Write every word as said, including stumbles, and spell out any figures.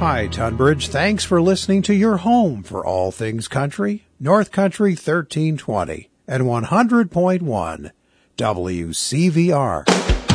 Hi, Tunbridge. Thanks for listening to your home for all things country, North Country thirteen twenty and one hundred point one W C V R.